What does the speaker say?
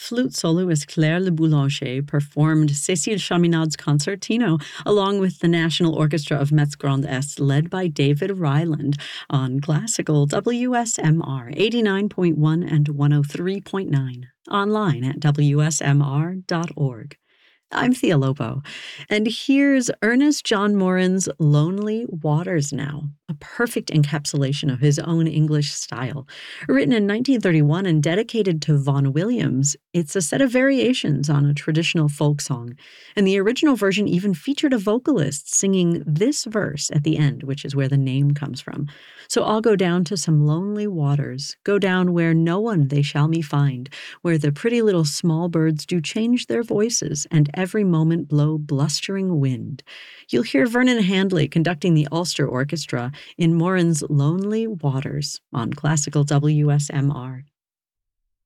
flute soloist Claire Le Boulanger performed Cécile Chaminade's concertino along with the National Orchestra of Metz Grand Est, led by David Ryland, on classical WSMR 89.1 and 103.9, online at WSMR.org. I'm Thea Lobo, and here's Ernest John Morin's Lonely Waters Now, a perfect encapsulation of his own English style. Written in 1931 and dedicated to Vaughan Williams, it's a set of variations on a traditional folk song, and the original version even featured a vocalist singing this verse at the end, which is where the name comes from. So I'll go down to some lonely waters, go down where no one they shall me find, where the pretty little small birds do change their voices and every moment blow blustering wind. You'll hear Vernon Handley conducting the Ulster Orchestra in Morin's Lonely Waters on classical WSMR